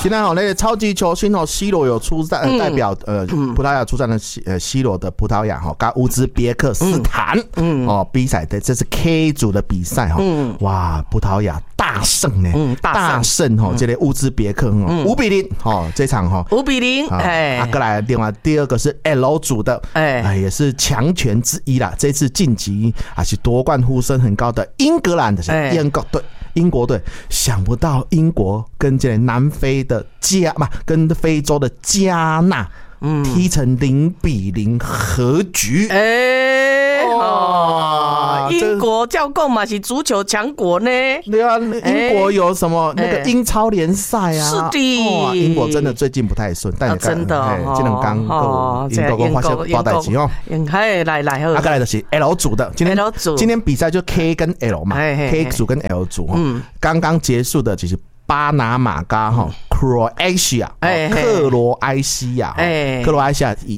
现在那个超级球星C 罗有出战，代表葡萄牙出战的C 罗的葡萄牙跟乌兹别克斯坦比赛的，这是 K 组的比赛哇，葡萄牙大胜呢，大胜这个乌兹别克5-0这场 5-0， 过来另外第二个是 L 组的，也是强权之一啦，这次晋级还是夺冠呼声很高的英格兰的英国队，想不到英国跟这南非的跟非洲的加纳踢成0-0和局。 英国叫够嘛是足球强国呢？ 对啊，英国有什么那个英超联赛啊？ 是的， 英国真的最近不太顺，但真的这两刚英国发现大代志来好， 再来就是 L 组的，今天比赛就 K 跟 L 嘛，K 组跟 L 组刚刚结束的就是巴拿马跟Croatia 克罗埃西亚以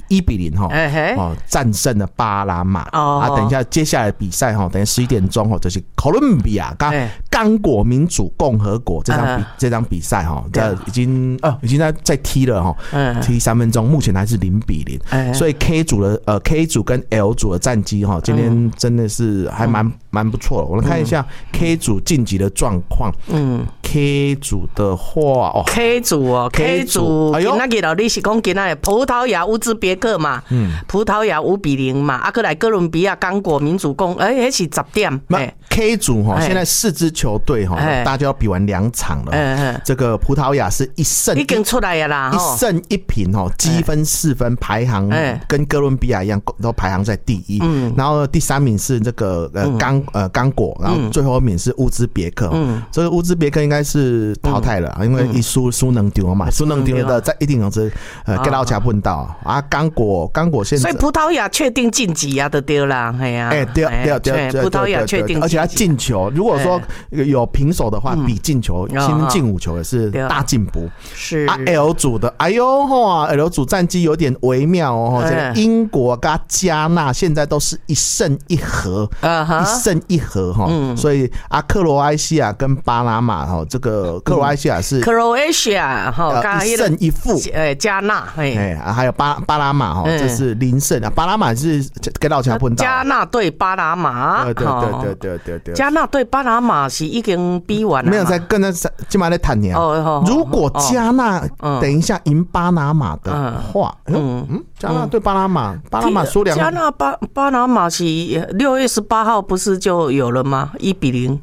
1-0战胜了巴拿马等一下接下来的比赛等于11点钟就是哥伦比亚跟刚果民主共和国这场比赛已经在踢了踢3分钟，目前还是0-0，所以 K 组跟 L 组的战绩今天真的是还蛮不错的。我们看一下 K 组晋级的状况。K 组的话 K 组今仔日你是讲今仔日葡萄牙乌兹别克嘛，葡萄牙5-0嘛，再来哥伦比亚刚果民主共那是10点。 K 组现在4支球队大家就要比完2场了。这个葡萄牙是1胜已经出来了啦 ，1胜1平积分4分，排行跟哥伦比亚一样，都排行在第1。然后第3名是这个刚果，然后最后一名是乌兹别克。这个乌兹别克应该是淘汰了，因为一输能丢嘛，输能丢的在一定是给到卡碰到啊。刚果现在， 所以葡萄牙确定晋级啊，就对啦， 对， 葡萄牙确定， 而且他进球，如果说有平手的话，比进球，今天进5球也是大进步。 是 L 组的，L 组战绩有点微妙这个英国跟加纳现在都是1胜1和，1胜1和所以克罗埃西亚跟巴拿马这个克罗埃西亚是 Croatia 1胜1负， 加纳还有巴拿马这是0胜啊，巴拿马是给到强碰到加纳对巴拿马， 对， 加纳对巴拿马是已经比完了， 没有在跟他今晚在谈年。如果加纳等一下赢巴拿马的话，加纳对巴拿马输2， 加纳巴拿马是6月18号不是就有了吗？1-0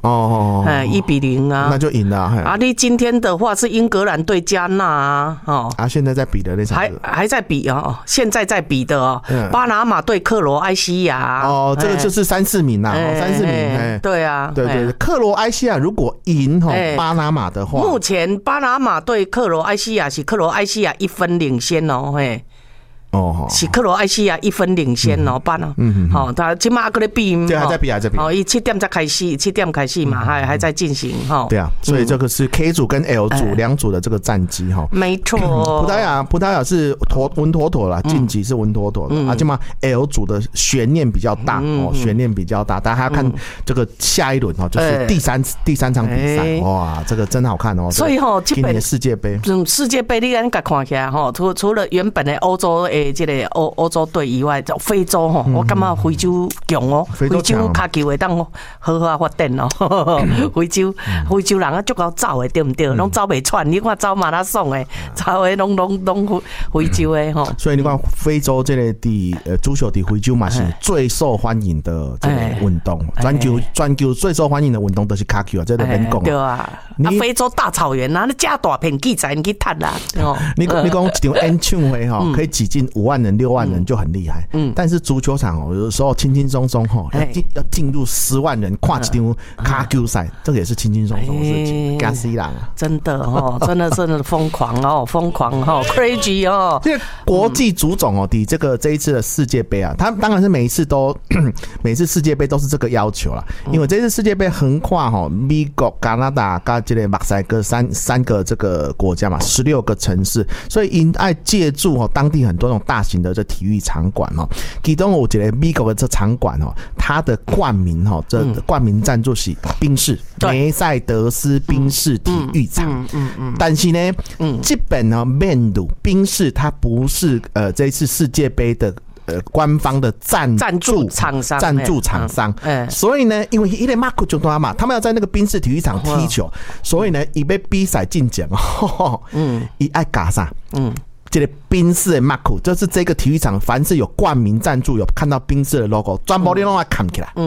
1-0啊， 那就赢了。 你今天的话是英格兰对加纳现在在比的那场还在比现在在比的巴拿马对克罗埃西亚这个就是3-4名啦，3-4名对啊， 对，克罗埃西亚如果赢巴拿马的话， 目前巴拿马对克罗埃西亚是克罗埃西亚1分领先是克罗埃西亚1分领先巴拿他今嘛还在比， 对，还在比 7点才开始，7点开始嘛，还在进行对啊，所以这个是 K 组跟 L 组2组的这个战绩没错。 葡萄牙是稳妥妥啦，晋级是稳妥妥的今嘛 L 组的悬念比较大悬念比较大，大家还要看这个下一轮就是第三场比赛哇，这个真好看所以今年世界杯你敢看起来除了原本的欧洲这个欧洲队以外，非洲我感觉非洲强非洲脚球会当好好发展非洲人足够走的对不对？拢走袂喘，你看走马拉松的，走的拢非洲的所以你看非洲这个足球在非洲嘛是最受欢迎的这个运动，全球最受欢迎的运动都是卡球这都免讲对啊。非洲大草原你加大片器材你去踢啦你讲一场演唱会可以挤进5万人6万人就很厉害但是足球场有的时候轻轻松松要进入10万人看一场卡球赛，这个也是轻轻松松的事情，吓死人真的真的疯狂crazy 这个国际足总这一次的世界杯他当然是每一次世界杯都是这个要求啦，因为这次世界杯横跨美国、加拿大跟这个马赛克三个这个国家嘛，16个城市，所以因爱借助当地很多那种大型的这体育场馆哦，其中有一个美国的这场馆哦，它的冠名哦，这冠名赞助是宾士梅赛德斯宾士体育场，但是呢，这本呢面度宾士它不是这一次世界杯的。官方的赞助厂商，所以呢，因为一类马库就多嘛，他们要在那个宾士体育场踢球，所以呢，一被比赛进奖哦，一爱嘎上，这个宾士的马库就是这个体育场，凡是有冠名赞助，有看到宾士的 logo， 全部你拢要看起来，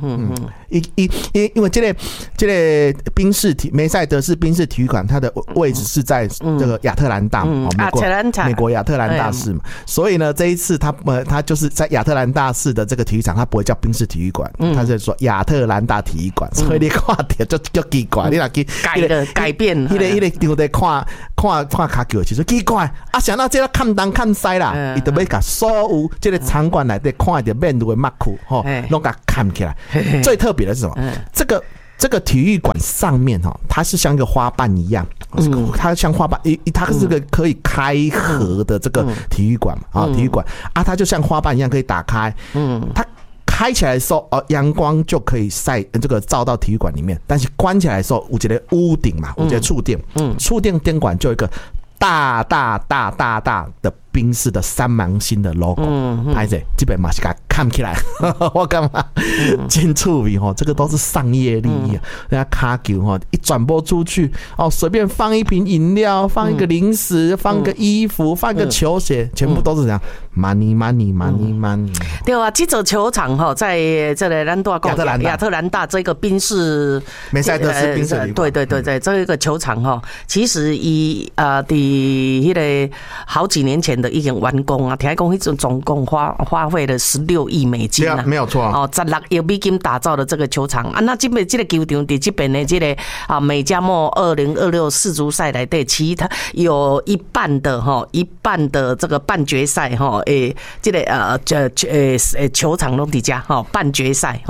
因为这个宾士梅赛德斯宾士体育馆，它的位置是在这个亚特兰大，美国亚特兰大市嘛，所以呢，这一次它就是在亚特兰大市的这个体育场，它不会叫宾士体育馆，它是说亚特兰大体育馆，所以你看点就奇怪，你若去改变， 一个场在看卡球，其实奇怪啊，想到这个看东看西啦，伊就要把所有这个场馆内底看到面度的马库吼，拢给看起来。最特别的是什么？这个体育馆上面哈，它是像一个花瓣一样，它像花瓣，它是个可以开合的这个体育馆啊，体育馆啊，它就像花瓣一样可以打开，它开起来的时候，阳光就可以这个照到体育馆里面，但是关起来的时候，有一个屋顶嘛，有一个触电，触电电管就有一个大的宾士的三芒星的 logo， 拍着基本嘛是给它看起来，我干嘛？真趣味吼，这个都是商业利益啊！人家卡球吼一转播出去哦，随便放一瓶饮料，放一个零食，放个衣服，放个球鞋，全部都是这样 money。 对啊，这座球场哈，在这里咱都讲亚特兰大这个宾士梅赛德斯宾士， 对，这个球场哈，其实那个好几年前的已经完工啊，听讲迄总共花费了16亿美金啊， 没有错哦，16亿美金打造的这个球场啊，那这边这个球场在这边的这个美加墨2026世足赛内底，其他有一半的这个半决赛这个球场都底下半决赛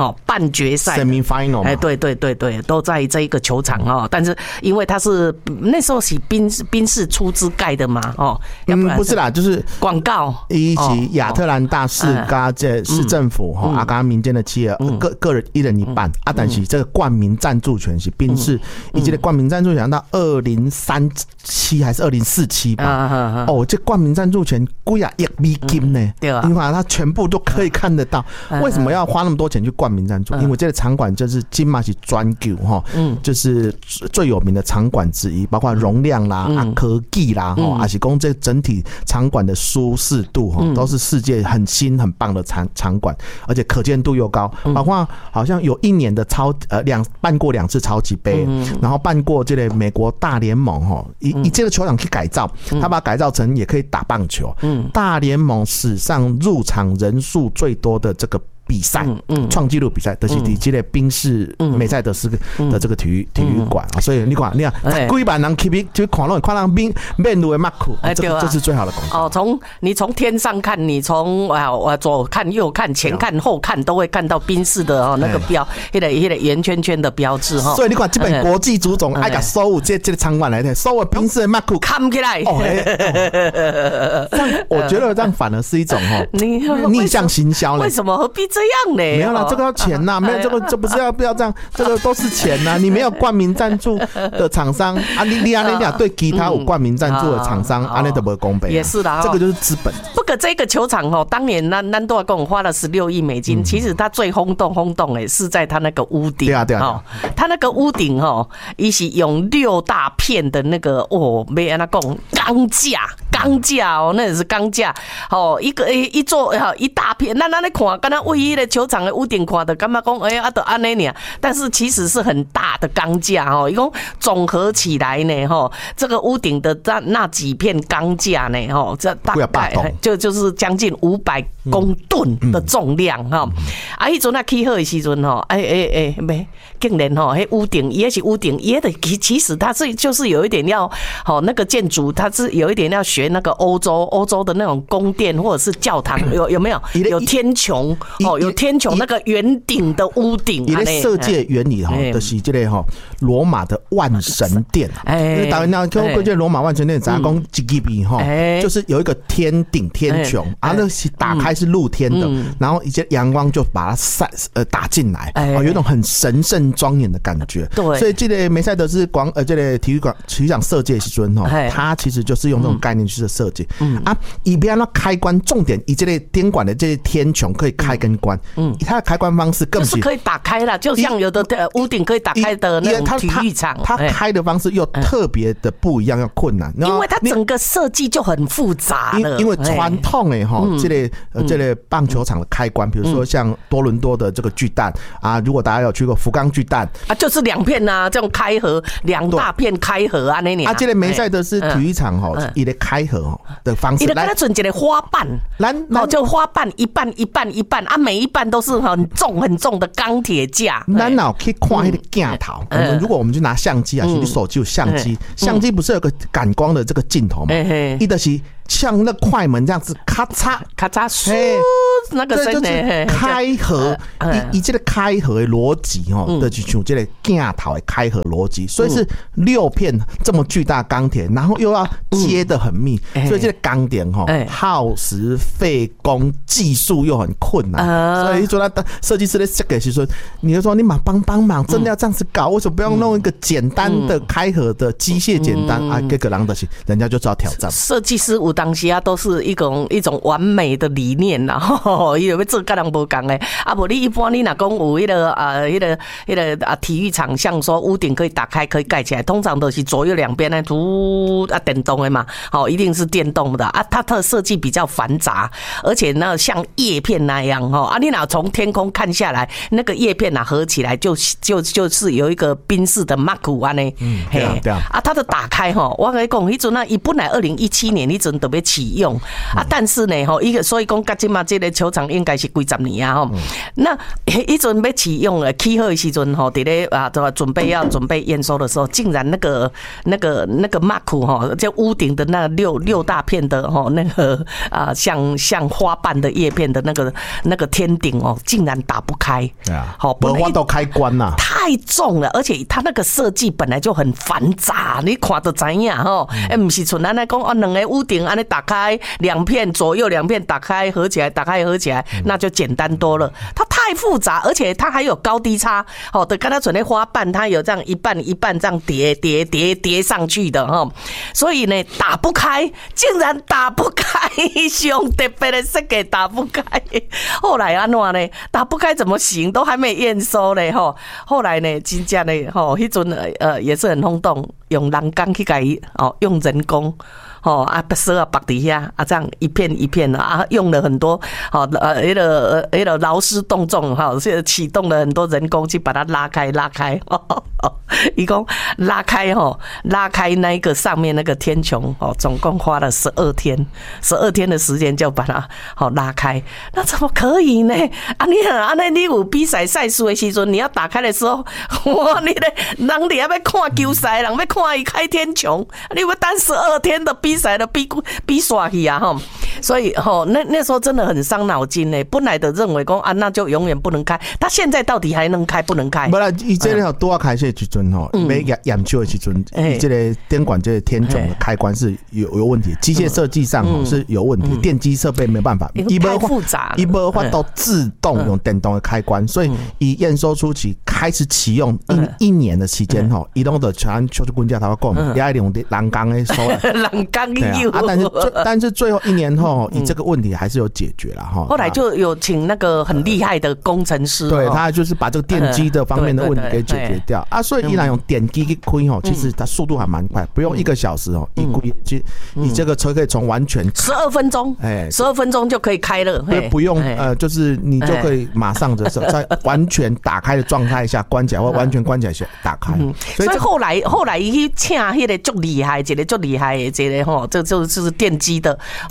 semi-final 对，都在这一个球场但是因为它是那时候是宾士出资盖的嘛不是啦，就是广告以及亚特兰大市跟这市政府跟民间的企业各人一人一半但是这个冠名赞助权是宾士，以及的冠名赞助权到2037还是2047吧？这冠名赞助权几啊亿美金呢？对啊，因为它全部都可以看得到。为什么要花那么多钱去冠名赞助？因为这个场馆就是金马是专球就是最有名的场馆之一，包括容量啦、科技啦还是讲这整体场馆的舒适度都是世界很新很棒的场馆，而且可见度又高。包括好像有一年的办过2次超级杯，然后办过这个美国大联盟以这个球场去改造，他把它改造成也可以打棒球。大联盟史上入场人数最多的这个比赛，创纪录比赛，就是这个宾士梅赛德斯的这个体育馆所以你看，几万人去看到面路的马库，这是最好的广告。 你从天上看，你从左看右看前看后看，都会看到宾士的那个标，那个圆圈圈的标志所以你看，这本国际足总爱甲所有这个场馆来的，所有宾士的马库看起来。 我觉得这样反而是一种逆向行销呢。 为什么何必这样呢？ 没有啦，这个要钱呐，没有这不是不要这样，这个都是钱呐。你没有冠名赞助的厂商你对其他有冠名赞助的厂商那都不公平。 也是的， 这个就是资本。 不过这个球场当年咱都共花了16亿美金，其实它最轰动是在它那个屋顶。 对啊， 它那个屋顶它是用6大片的那个要怎么讲钢架那也是钢架一座一大片，咱在看，刚才唯一的球场的屋顶看的，感觉讲就安尼尔，但是其实是很大的钢架一共总合起来呢这个屋顶的那几片钢架呢这大概就是将近500公吨的重量迄阵起好的时阵没竟然迄屋顶也是屋顶也的，其实它是就是有一点要那个建筑它是有一点要学那个欧洲的那种宫殿或者是教堂，有没有？有天穹有天穹那个圆顶的屋顶。 伊咧设计原理就是这个罗马的万神殿。当然，过去罗马万神殿，咱讲一级比就是有一个天顶天穹啊，那是打开是露天的，然后一些阳光就把它打进来，有一种很神圣庄严的感觉。对，所以这个梅赛德斯这个体育场设计的时阵它其实就是用这种概念去设计。啊，以边那开关重点，以这个典馆的这些天穹可以开跟关，它的开关方式更是可以打开了，就像有的屋顶可以打开的那种体育场， 它开的方式又特别的不一样，要困难， 因为它整个设计就很复杂了。 因为传统的这个棒球场的开关，比如说像多伦多的这个巨蛋啊，如果大家有去过福冈巨蛋啊，就是两片啊，这种开合2大片开合啊，那里啊，这个梅赛德斯体育场伊的开合的方式， 伊的跟它准一个花瓣，就花瓣一半啊，每一半都是很重的钢铁架。 咱脑可以看那个镜头，如果我们去拿相机啊，其实手机有相机，相机不是有个感光的这个镜头吗？伊的是像那快门这样子，咔嚓咔嚓，那个声就是开合，以这个开合的逻辑就是像这个镜头的开合逻辑，所以是6片这么巨大钢铁，然后又要接得很密，所以这个钢点耗时费工，技术又很困难，所以说他设计师在设计时说，你就说你帮忙，真的要这样子搞，为什么不用弄一个简单的开合的机械简单啊？这个人家就知道挑战。 设计师有当时啊都是一种完美的理念啦，伊就要做跟人无同的。啊，无你一般你若讲有迄个体育场，像说屋顶可以打开可以盖起来，通常都是左右两边呢电动的嘛，一定是电动的啊。它的设计比较繁杂，而且呢像叶片那样啊，你若从天空看下来，那个叶片合起来就是有一个宾士的 Mark 安尼。 对啊。 啊，它的打开我跟你讲，迄阵啊，伊本来2017年迄阵特别启用啊，但是呢所以讲到现在这个球场应该是几十年啊那迄阵要启用起好的时阵伫咧准备验收的时候，竟然那个 Mark 就屋顶的那六大片的那个像花瓣的叶片的那个天顶竟然打不开。 对啊，没法都开关呐， 太重了，而且它那个设计本来就很繁杂，你看就知影不是像咱来讲2个屋顶安尼打开2片，左右2片打开合起来，那就简单多了。它太复杂，而且它还有高低差的，跟它准备花瓣，它有这样一半这样叠上去的所以呢打不开，竟然打不开，上特别的设计打不开。后来安怎呢？打不开怎么行？都还没验收嘞后来呢，真正呢迄阵也是很轰动，用人工去改用人工。蛇绑底下这样一片一片的用了很多那个劳师动众启动了很多人工去把它拉开一共拉开那个上面那个天穹总共花了12天的时间就把它拉开。那怎么可以呢？你有比赛赛事的时候，你要打开的时候，你的人你要看球赛，人要看伊开天穹，你要等12天的比赛的比耍去啊所以那时候真的很伤脑筋呢。本来的认为说那就永远不能开，他现在到底还能开不能开？ 不然以前多要开始的时阵没研究的时阵，这个电管这个天穹的开关是有问题，机械设计上是有问题，电机设备没办法， 太复杂了， 一没法到自动用电动的开关，所以以验收初期开始启用1年的期间伊拢就全就是官家头讲，也用人工的收人工的有但是最后1年后，这个问题还是有解决了后来就有请那个很厉害的工程师， 对他就是把这个电机的方面的问题给解决掉所以依然用电机去开其实它速度还蛮快，不用1个小时你这个车可以从完全 12分钟，12分钟就可以开了， 不用就是你就可以马上在完全打开的状态下关起来，或完全关起来打开。 所以后来去请那个最厉害的这个这就是电机的那种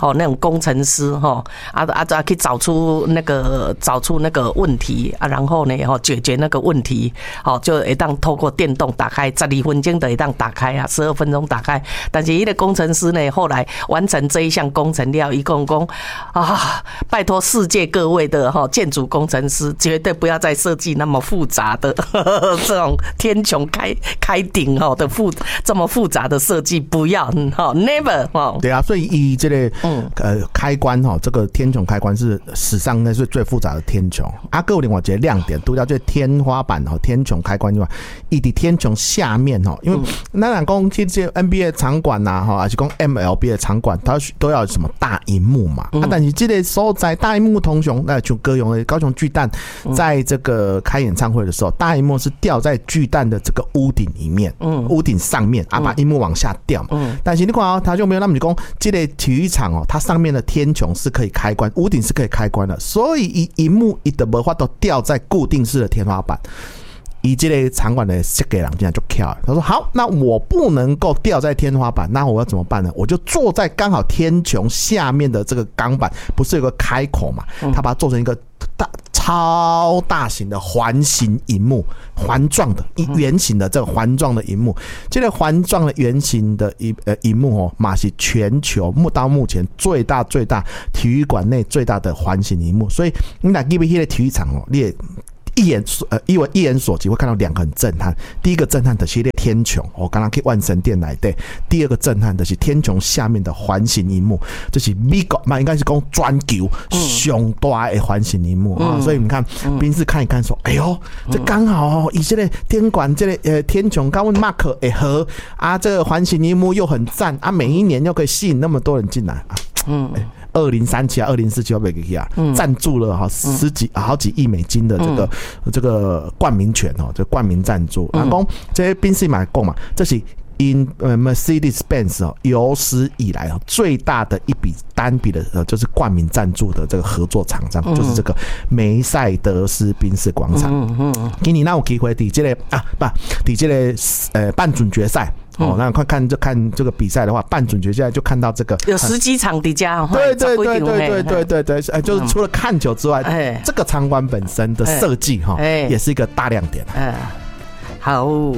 工程师哈去找出那个问题啊，然后呢解决那个问题，就会当透过电动打开，12分钟就会当打开啊，12分钟打开。但是一个工程师呢，后来完成这一项工程了，一共拜托世界各位的建筑工程师，绝对不要再设计那么复杂的这种天穹开顶的这么复杂的设计，不要，never 对啊，所以以这个开关这个天穹开关是史上应该是最复杂的天穹啊。还有另外一个亮点，除了这天花板天穹开关以外，以及天穹下面因为咱讲其实 NBA 场馆呐还是讲 MLB 的场馆，它都要有什么大萤幕嘛但是这个所在大萤幕通常就高雄巨蛋在这个开演唱会的时候，大萤幕是吊在巨蛋的这个屋顶里面，屋顶上面把萤幕往下吊但是你看它就没有那么讲这个体育场它上面的天穹是可以开关，屋顶是可以开关的，所以萤幕一的没法都吊在固定式的天花板。以这类场馆的设计人竟然就跳，他说好，那我不能够吊在天花板，那我要怎么办呢？我就坐在刚好天穹下面的这个钢板，不是有个开口嘛？他把它做成一个超大型的环形萤幕，环状的圆形的这个环状的萤幕，这个环状的圆形的萤幕嘛是全球到目前最大体育馆内最大的环形萤幕，所以你来那边那个体育场你也一眼所及会看到两个很震撼。第一个震撼的是天穹，刚刚去万神殿来的。第二个震撼的是天穹下面的环形萤幕，这是美国嘛，应该是讲全球上大的环形萤幕所以你看，宾士看一看说，哎呦，这刚好以这个天馆这个天穹跟我们 Mark 会合啊，这个环形萤幕又很赞啊，每一年又可以吸引那么多人进来啊。2037啊，2047要不要赞助了好几亿美金的这个冠名权这冠名赞助。然后这些宾士买购嘛，这是Mercedes-Benz 有史以来最大的一笔单笔的就是冠名赞助的这个合作厂商，就是这个梅赛德斯宾士广场。今年那有机会在这个在这个半准决赛。那看这个比赛的话，半准决赛就看到这个有10几场的家， 对，就是除了看球之外，这个场馆本身的设计也是一个大亮点。 好。